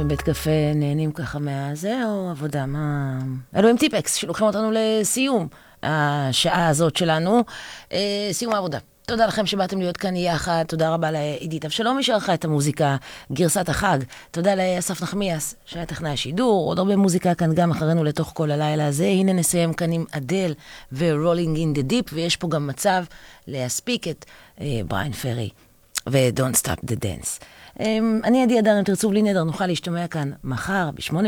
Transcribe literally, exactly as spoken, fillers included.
בית קפה, נהנים ככה מהזה, או עבודה? מה... אלו עם טיפקס, שלוקחים אותנו לסיום השעה הזאת שלנו. אה, סיום העבודה. תודה לכם שבאתם להיות כאן יחד, תודה רבה לעידית אבשלום שערכה את המוזיקה, גרסת החג, תודה לאסף נחמיאס שהיה טכנאי השידור, עוד הרבה מוזיקה כאן גם אחרינו לתוך כל הלילה הזה. הנה נסיים כאן עם אדל ו-Rolling in the Deep, ויש פה גם מצב להספיק את אה, בריין פרי ו-Don't Stop the Dance. אה, אני עדי אדר, אם תרצו בלי נדר, נוכל להשתמע כאן מחר בשמונה